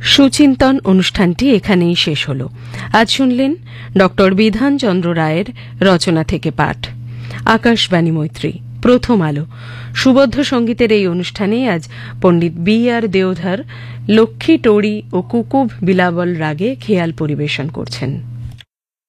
সুচিন্তন অনুষ্ঠানটি এখানেই শেষ হল। আজ শুনলেন ডক্টর বিধানচন্দ্র রায়ের রচনা থেকে পাঠ। আকাশবাণী মৈত্রী, প্রথম আলো। সুবদ্ধ সঙ্গীতের এই অনুষ্ঠানে আজ পণ্ডিত বি আর দেওধর লক্ষ্মী টোড়ি ও কুকুব বিলাবল রাগে খেয়াল পরিবেশন করছেন।